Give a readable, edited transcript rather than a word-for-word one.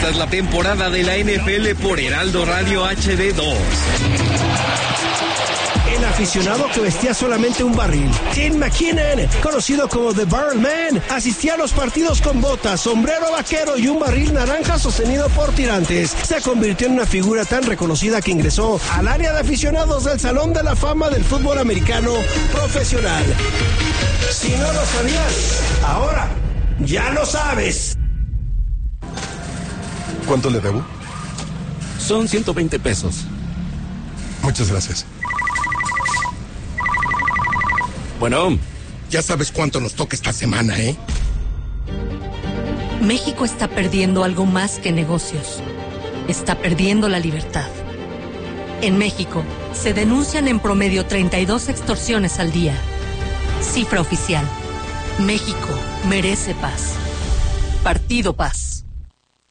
Esta es la temporada de la NFL por Heraldo Radio HD2. El aficionado que vestía solamente un barril, Tim McKinnon, conocido como The Barrel Man, asistía a los partidos con botas, sombrero vaquero y un barril naranja sostenido por tirantes. Se convirtió en una figura tan reconocida que ingresó al área de aficionados del Salón de la Fama del Fútbol Americano Profesional. Si no lo sabías, ahora ya lo sabes. ¿Cuánto le debo? Son 120 pesos. Muchas gracias. Bueno, ya sabes cuánto nos toca esta semana, ¿eh? México está perdiendo algo más que negocios. Está perdiendo la libertad. En México, se denuncian en promedio 32 extorsiones al día. Cifra oficial. México merece paz. Partido Paz.